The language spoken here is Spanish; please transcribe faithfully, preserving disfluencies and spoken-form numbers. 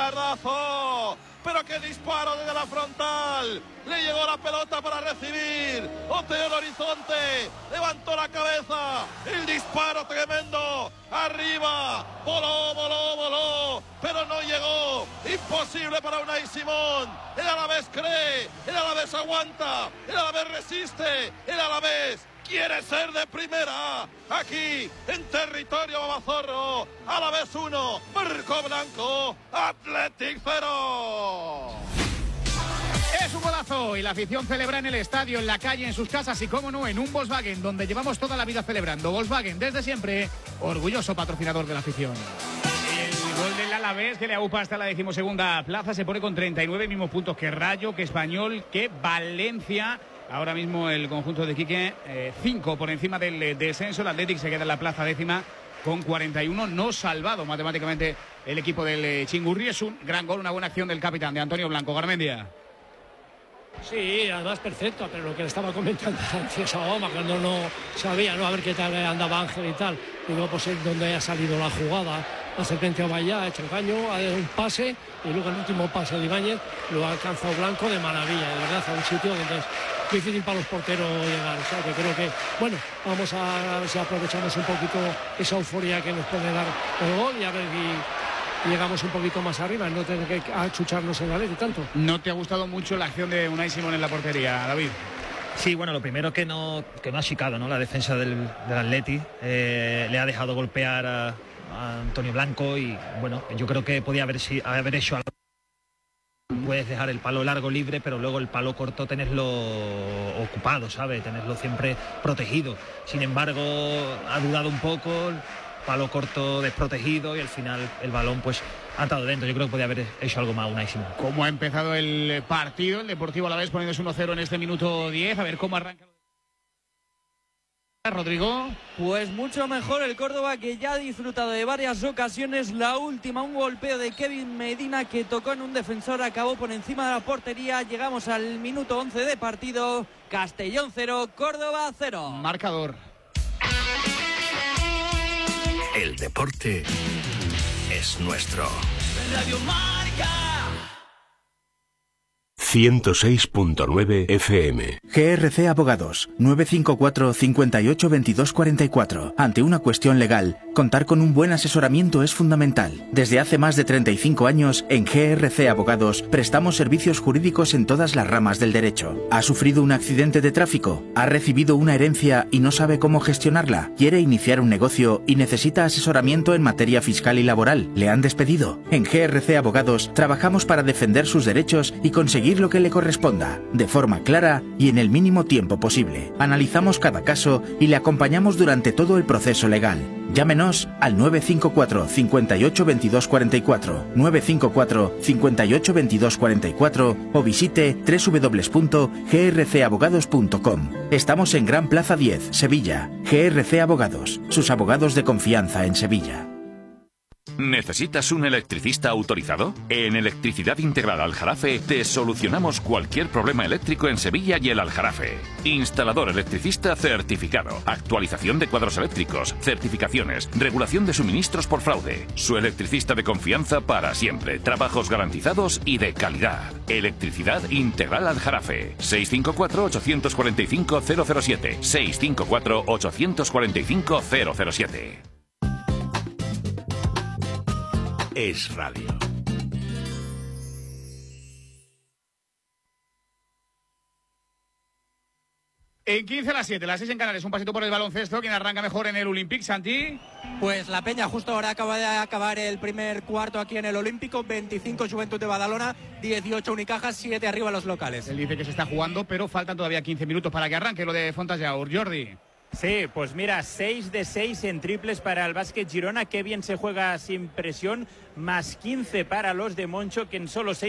Petardazo. Pero qué disparo desde la frontal. Le llegó la pelota para recibir. Oteo en horizonte. Levantó la cabeza. El disparo tremendo. Arriba. Voló, voló, voló. Pero no llegó. Imposible para Unai Simón. El Alavés cree. El Alavés aguanta. El Alavés resiste. El Alavés quiere ser de primera. Aquí, en territorio babazorro. Alavés uno. Marco Blanco. Athletic cero. Es un golazo y la afición celebra en el estadio, en la calle, en sus casas y, cómo no, en un Volkswagen, donde llevamos toda la vida celebrando. Volkswagen, desde siempre, orgulloso patrocinador de la afición. El gol del Alavés, que le aupa hasta la decimosegunda plaza, se pone con treinta y nueve, mismos puntos que Rayo, que Español, que Valencia. Ahora mismo el conjunto de Quique, eh, cinco por encima del eh, descenso. El Athletic se queda en la plaza décima con cuarenta y uno, no salvado matemáticamente el equipo del eh, Chingurri. Es un gran gol, una buena acción del capitán, de Antonio Blanco. Garmendia. Sí, además perfecto, pero lo que le estaba comentando antes a Oma, cuando no sabía, ¿no? A ver qué tal andaba Ángel y tal. Y luego, pues, es donde ha salido la jugada. Hace frente a Bahía, ha hecho el caño, ha dado un pase, y luego el último pase de Ibáñez lo ha alcanzado Blanco de maravilla, de verdad, a un sitio donde es difícil para los porteros llegar. O sea, que creo que, bueno, vamos a ver si aprovechamos un poquito esa euforia que nos puede dar el gol y a ver si llegamos un poquito más arriba, no tener que achucharnos en la ley tanto. ¿No te ha gustado mucho la acción de Unai Simón en la portería, David? Sí, bueno, lo primero que no, que no ha achicado, ¿no? La defensa del, del Atleti, eh, le ha dejado golpear a, a Antonio Blanco y, bueno, yo creo que podía haber, haber hecho algo. Puedes dejar el palo largo libre, pero luego el palo corto tenerlo ocupado, ¿sabes? Tenerlo siempre protegido. Sin embargo, ha dudado un poco, palo corto desprotegido y al final el balón pues ha estado dentro. Yo creo que podía haber hecho algo más Unai Simón. ¿Cómo ha empezado el partido? El Deportivo Alavés poniéndose uno cero en este minuto diez. A ver cómo arranca. Rodrigo. Pues mucho mejor el Córdoba, que ya ha disfrutado de varias ocasiones. La última, un golpeo de Kevin Medina que tocó en un defensor, acabó por encima de la portería. Llegamos al minuto once de partido. Castellón cero, Córdoba cero. Marcador. El deporte es nuestro. Radio Marca. ciento seis punto nueve F M. G R C Abogados, nueve cinco cuatro, cinco ocho, veintidós cuarenta y cuatro. Ante una cuestión legal, contar con un buen asesoramiento es fundamental. Desde hace más de treinta y cinco años, en G R C Abogados, prestamos servicios jurídicos en todas las ramas del derecho. ¿Ha sufrido un accidente de tráfico? ¿Ha recibido una herencia y no sabe cómo gestionarla? ¿Quiere iniciar un negocio y necesita asesoramiento en materia fiscal y laboral? ¿Le han despedido? En G R C Abogados, trabajamos para defender sus derechos y conseguir lo que le corresponda, de forma clara y en el mínimo tiempo posible. Analizamos cada caso y le acompañamos durante todo el proceso legal. Llámenos al nueve cinco cuatro, cinco ocho, veintidós cuarenta y cuatro, nueve cinco cuatro, cinco ocho, veintidós cuarenta y cuatro o visite doble u doble u doble u punto g r c abogados punto com. Estamos en Gran Plaza diez, Sevilla. G R C Abogados, sus abogados de confianza en Sevilla. ¿Necesitas un electricista autorizado? En Electricidad Integral Aljarafe te solucionamos cualquier problema eléctrico en Sevilla y el Aljarafe. Instalador electricista certificado, actualización de cuadros eléctricos, certificaciones, regulación de suministros por fraude. Su electricista de confianza para siempre, trabajos garantizados y de calidad. Electricidad Integral Aljarafe. seis cinco cuatro, ocho cuatro cinco, cero cero siete. seis cinco cuatro, ocho cuatro cinco, cero cero siete. Es radio. En quince a las siete, las seis en Canarias, un pasito por el baloncesto. ¿Quién arranca mejor en el Olympic, Santi? Pues la Peña, justo ahora acaba de acabar el primer cuarto aquí en el Olímpico. veinticinco Juventud de Badalona, dieciocho Unicaja, siete arriba los locales. Él dice que se está jugando, pero faltan todavía quince minutos para que arranque lo de Fontajaur. Jordi. Sí, pues mira, seis de seis en triples para el Básquet Girona. Qué bien se juega sin presión. Más quince para los de Moncho, que en solo seis